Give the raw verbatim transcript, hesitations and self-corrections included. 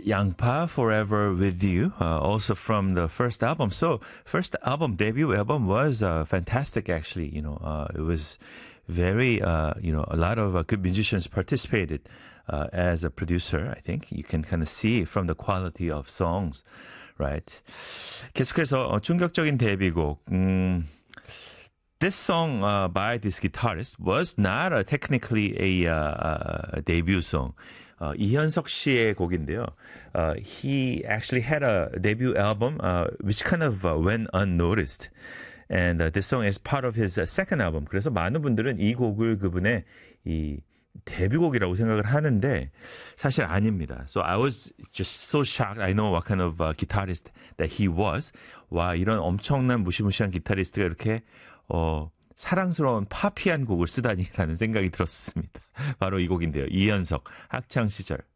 양파 Forever With You, uh, also from the first album. So first album, debut album was uh, fantastic actually. You know, uh, it was very, uh, you know, a lot of uh, good musicians participated uh, as a producer. I think you can kind of see from the quality of songs, right? 계속해서 어, 충격적인 데뷔곡. 음, This song uh, by this guitarist was not a, technically a, uh, a debut song. Uh, 이현석 씨의 곡인데요. Uh, he actually had a debut album uh, which kind of uh, went unnoticed. And uh, this song is part of his uh, second album. 그래서 많은 분들은 이 곡을 그분의 이 데뷔곡이라고 생각을 하는데 사실 아닙니다. So I was just so shocked. I know what kind of uh, guitarist that he was. 와, 이런 엄청난 무시무시한 기타리스트가 이렇게 어, 사랑스러운 파피한 곡을 쓰다니라는 생각이 들었습니다. 바로 이 곡인데요. 이현석, 학창시절.